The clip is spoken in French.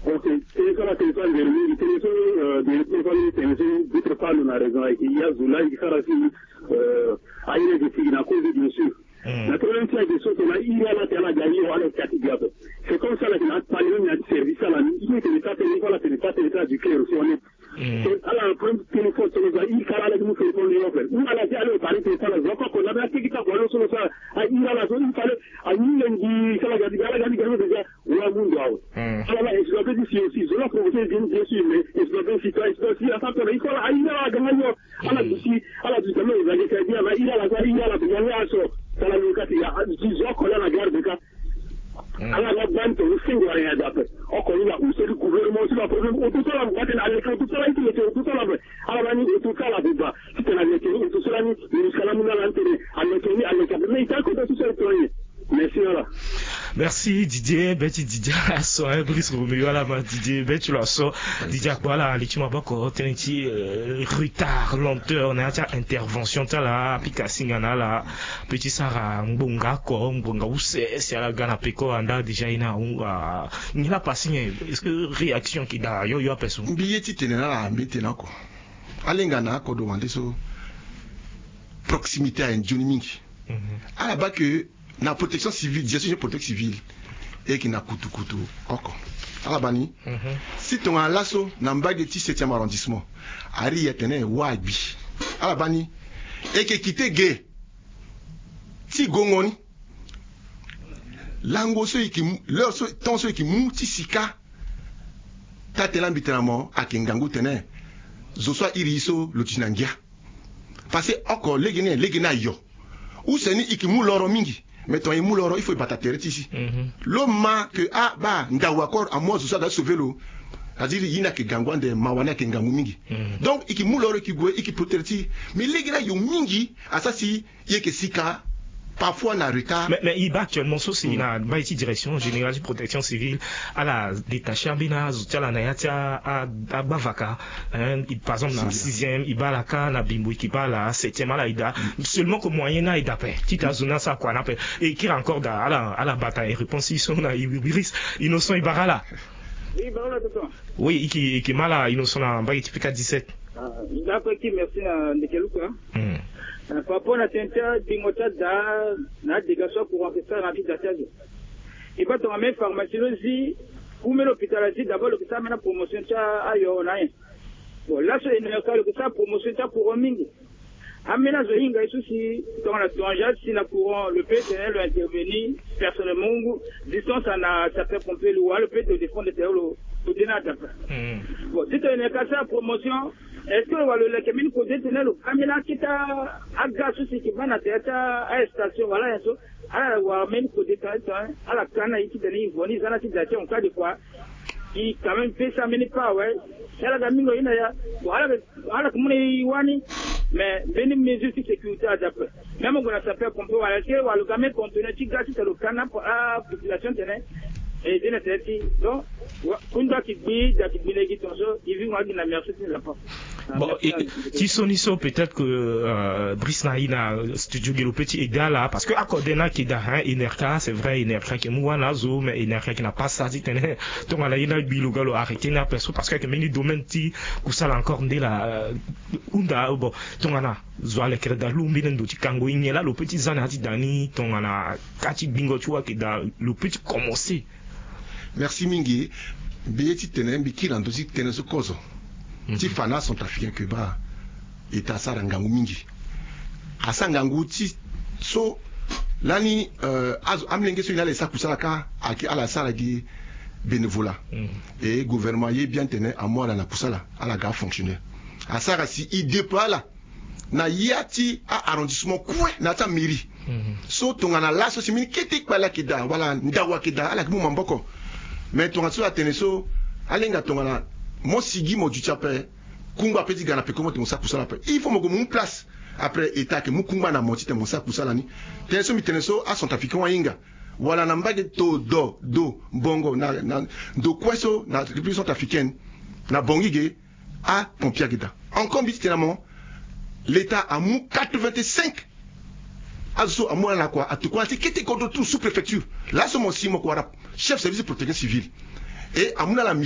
Okay, téléphone vermi, téléphone d'autre part, on a raison, il y a Zoula, il y a des filles, bien sûr. La première fois que il y a la gagné, on a le c'est comme ça, la parlé de service à la il est téléphone du clair aussi, on est. Alors, le premier téléphone, il y a la téléphone de l'offre. Où à la vie, aller parler téléphone, la voix, qu'on a la technique à voir, sur ça, il y a la zone, il fallait, à une lundi, ça la gagné, déjà, ou à Mundo. Alors, exploiter ici aussi, je l'ai proposé bien sûr, mais exploiter ici, exploiter la facture, il faut la gagner, à la Dussi, à la Dussi, vous allez faire bien, il y a la ça la location, il y a 10 ans qu'on a la garde de cas. À la bande, on sait où rien d'après. On connaît la pousse du gouvernement sur la problème, on tout ça, on va à l'écran, tout ça, il était tout ça là-bas. À la vanille, tout ça là-bas. C'était la météo, tout ça là, nous allons nous l'enterrer, à l'écran, mais il t'a compté tout ça, le merci, voilà. Merci Didier, Betty Didier, soin Brice Roméo à la main Didier, Betty la so, Didier voilà, les chimaba ko teniti retard, lenteur, on a intervention ta la, application na la, petit sara mbonga ko, mbonga use, c'est la gana peko anda déjà ina unga, ni la passé, est-ce que réaction qui da yo personne? Billet tenena la maintenant ko, alengana ko demande so proximité à un Johnny Mingi. À la bas que na protection civile, gestion de protection civile et qui na kutu encore. À la bani, si ton a lasso na mbag de 7e arrondissement, ari yetene wabi. À la bani, et qui quitte gay. Si gongoni, lango ceux qui leur ton ceux qui mouti sika, tatelan bitellement à kengangu tene, zoswa iriso lotinangia. Parce que encore legena yo. Ou c'est ni ikimu loro mingi. Mais ton il faut battre ici. L'homme que ndawakor à moi ça sauver l'eau. C'est-à-dire il n'a que gangwan de mawana ke ngangu mingi. Donc iki muloro ki goe iki protéger mais les gars yo mingi asasi yeke sika parfois na retard. Mais il bat actuellement ça c'est une direction générale de protection civile à la détaché bina zutala na yatia à Bavaka par exemple dans 6e il bat la ka na Bimbo qui bat la 7e à la ida seulement que moyen na ida pe tita zona ça quoi na pe et qui encore à la bataille réponse ils sont na Ibiris innocent ibara là. Oui, bah là tout. Oui, qui mala innocent na ba typique 17. Il a pas qui merci de Keluka. Par rapport à Tinta, Dingota, na dégagement pour en faire un vide d'attaque. Et pas ton même pharmacie, ou même l'hôpital, d'abord l'hôpital, maintenant promotion, à Yonaï. Bon, là, c'est une école, ça, promotion, pour un mingi. Amena Zohinga, ici, dans la toangade, si la courant, le PTN, le intervenir, personnellement, distance, ça fait pomper le PTN, défendre le terreau, le dénat. Bon, si tu as une école, promotion, est-ce que le camin peut détenir le caméra qui t'a agacé ce qui va à la station, voilà, à la Warmen peut détenir, à la canne, qui donne une bonne situation en cas de quoi, qui quand même fait ça, mais pas, ouais. C'est la gamine, voilà, comme on est Iwani, mais une mesure de sécurité adaptée. Même on a sapé qu'on peut aller, le gamin contenait, qui gâche le canne pour la population tenait. Et de notre donc, Kunda qui dit, il vit dans la merci de la part. Bon, qui sont ici peut-être que Brice Naïna studio Gelo Petit égal là parce que accordena qui da Inerka c'est vrai Inerka qui moi na zo mais Inerka qui n'a pas ça dit tenez donc on a ina bilugalo arrêté na perso parce que mini domaine ti kusala encore ndé la unda bon donc on a zo ale kere da lumbi ndo ti kango inyela le petit zana ti dani donc on a kati bingo tu vois que da le petit commencer. Merci mingi beti tenen bi kilando ti tenen so kozo. Ti fana sont africains que ba et à sarangangu mingi asangangu ti so lani amlenge so inale sa kusala ka aki ala saragi bénévolat et gouvernement y bien tenu à moi na kusala ala ga fonctionnaire asara si il déploie là na yati a arrondissement coin na ta mairie so tongana la so simini kete kwala kida wala ndawa kida ala kimu mamboko mais tonga so ateneso alenga tongana moi sigi mo du chapé kumba petit gana pe comment mon sac pour ça après il faut mon place après état que mukumba na moti mon sac pour ça ni teneso mi teneso a son trafiquant wa inga wala na mbage to do bongo na do kweso na république africaine na bongige a pompier gida encore biti tenamo l'état a mou 85 aso amona na quoi a tout quoi c'est qui était contre tout sous préfecture là c'est mon simo quoi chef service de protection civile et amona la